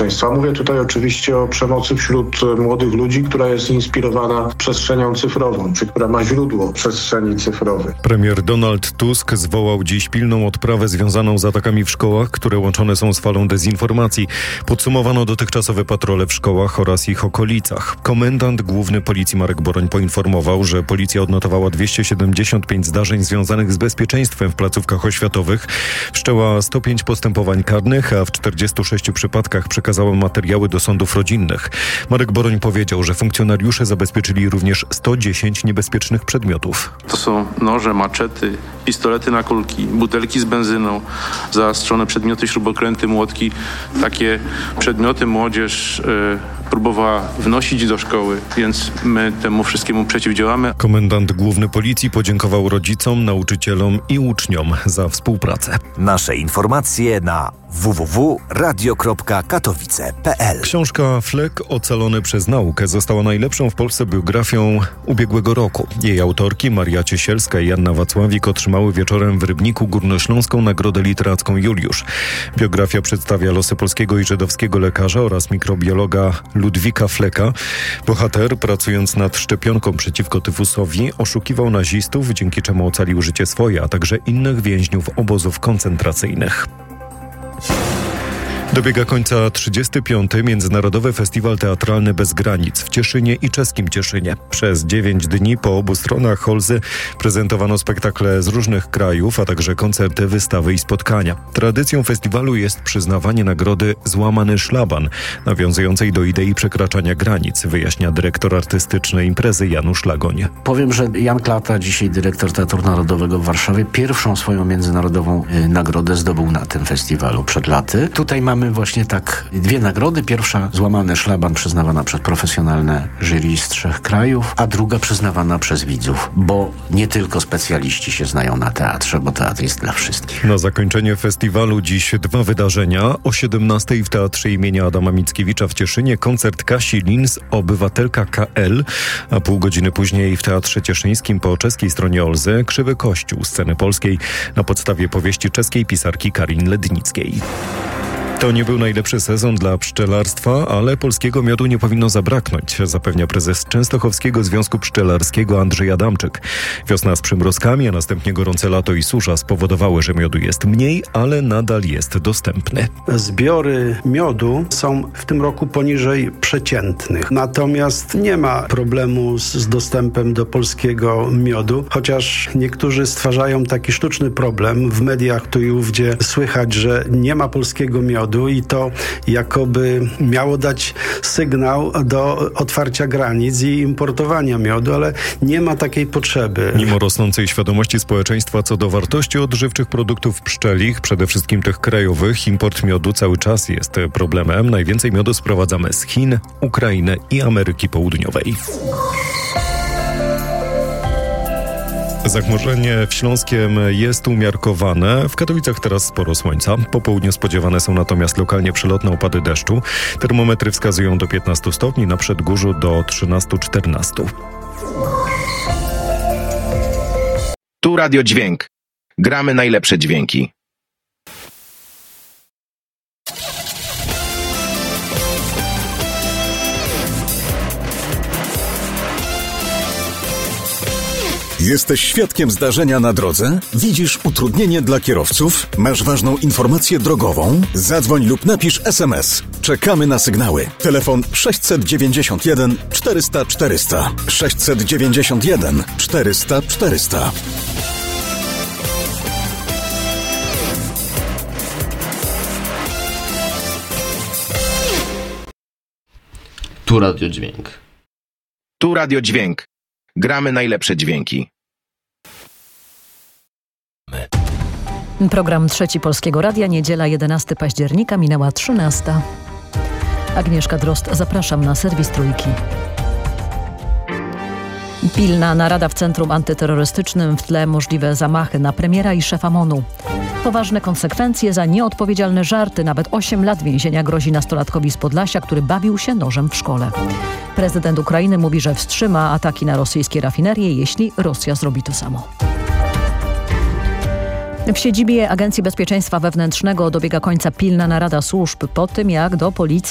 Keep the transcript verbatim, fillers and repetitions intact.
bezpieczeństwa. Mówię tutaj oczywiście o przemocy wśród młodych ludzi, która jest inspirowana przestrzenią cyfrową, czy która ma źródło w przestrzeni cyfrowej. Premier Donald Tusk zwołał dziś pilną odprawę związaną z atakami w szkołach, które łączone są z falą dezinformacji. Podsumowano dotychczasowe patrole w szkołach oraz ich okolicach. Komendant główny policji Marek Boroń poinformował, że policja odnotowała dwieście siedemdziesiąt pięć zdarzeń związanych z bezpieczeństwem w placówkach oświatowych. Wszczęła sto pięć postępowań karnych, a w czterdziestu sześciu przypadkach przekazała materiały do sądów rodzinnych. Marek Boroń powiedział, że funkcjonariusze zabezpieczyli również sto dziesięć niebezpiecznych przedmiotów. To są noże, maczety, pistolety na kulki, butelki z benzyną, zaostrzone przedmioty, śrubokręty, młotki. Takie przedmioty młodzież yy, próbowała wnosić do szkoły, więc my temu wszystkiemu przeciwdziałamy. Komendant główny policji podziękował rodzicom, nauczycielom i uczniom za współpracę. Nasze informacje na w w w kropka radio kropka katowice kropka p l. Książka Flek ocalony przez naukę została najlepszą w Polsce biografią ubiegłego roku. Jej autorki Maria Ciesielska i Anna Wacławik otrzymały wieczorem w Rybniku Górnośląską Nagrodę Literacką Juliusz. Biografia przedstawia losy polskiego i żydowskiego lekarza oraz mikrobiologa Ludwika Fleka. Bohater, pracując nad szczepionką przeciwko tyfusowi, oszukiwał nazistów, dzięki czemu ocalił życie swoje, a także innych więźniów obozów koncentracyjnych. Dobiega końca trzydziesty piąty Międzynarodowy Festiwal Teatralny Bez Granic w Cieszynie i czeskim Cieszynie. Przez dziewięć dni po obu stronach Holzy prezentowano spektakle z różnych krajów, a także koncerty, wystawy i spotkania. Tradycją festiwalu jest przyznawanie nagrody Złamany Szlaban, nawiązującej do idei przekraczania granic, wyjaśnia dyrektor artystyczny imprezy Janusz Lagoń. Powiem, że Jan Klata, dzisiaj dyrektor Teatru Narodowego w Warszawie, pierwszą swoją międzynarodową y, nagrodę zdobył na tym festiwalu przed laty. Tutaj mamy Mamy właśnie tak dwie nagrody. Pierwsza Złamany Szlaban przyznawana przez profesjonalne jury z trzech krajów, a druga przyznawana przez widzów, bo nie tylko specjaliści się znają na teatrze, bo teatr jest dla wszystkich. Na zakończenie festiwalu dziś dwa wydarzenia. O siedemnastej w Teatrze imienia Adama Mickiewicza w Cieszynie koncert Kasi Lins, Obywatelka K L, a pół godziny później w Teatrze Cieszyńskim po czeskiej stronie Olzy Krzywy Kościół sceny polskiej na podstawie powieści czeskiej pisarki Karin Lednickiej. To nie był najlepszy sezon dla pszczelarstwa, ale polskiego miodu nie powinno zabraknąć, zapewnia prezes Częstochowskiego Związku Pszczelarskiego Andrzej Adamczyk. Wiosna z przymrozkami, a następnie gorące lato i susza spowodowały, że miodu jest mniej, ale nadal jest dostępny. Zbiory miodu są w tym roku poniżej przeciętnych. Natomiast nie ma problemu z, z dostępem do polskiego miodu, chociaż niektórzy stwarzają taki sztuczny problem. W mediach tu i ówdzie słychać, że nie ma polskiego miodu, i to jakoby miało dać sygnał do otwarcia granic i importowania miodu, ale nie ma takiej potrzeby. Mimo rosnącej świadomości społeczeństwa co do wartości odżywczych produktów pszczelich, przede wszystkim tych krajowych, import miodu cały czas jest problemem. Najwięcej miodu sprowadzamy z Chin, Ukrainy i Ameryki Południowej. Zachmurzenie w Śląskiem jest umiarkowane. W Katowicach teraz sporo słońca. Po południu spodziewane są natomiast lokalnie przelotne opady deszczu. Termometry wskazują do piętnastu stopni, na Przedgórzu do trzynastu czternastu. Tu Radio Dźwięk. Gramy najlepsze dźwięki. Jesteś świadkiem zdarzenia na drodze? Widzisz utrudnienie dla kierowców? Masz ważną informację drogową? Zadzwoń lub napisz es em es. Czekamy na sygnały. Telefon sześćset dziewięćdziesiąt jeden czterysta czterysta. sześćset dziewięćdziesiąt jeden czterysta czterysta. Tu Radio Dźwięk. Tu Radio Dźwięk. Gramy najlepsze dźwięki. Program Trzeci Polskiego Radia, niedziela jedenastego października, minęła trzynasta. Agnieszka Drozd, zapraszam na serwis Trójki. Pilna narada w Centrum Antyterrorystycznym, w tle możliwe zamachy na premiera i szefa MONU. Poważne konsekwencje za nieodpowiedzialne żarty. Nawet osiem lat więzienia grozi nastolatkowi z Podlasia, który bawił się nożem w szkole. Prezydent Ukrainy mówi, że wstrzyma ataki na rosyjskie rafinerie, jeśli Rosja zrobi to samo. W siedzibie Agencji Bezpieczeństwa Wewnętrznego dobiega końca pilna narada służb po tym, jak do policji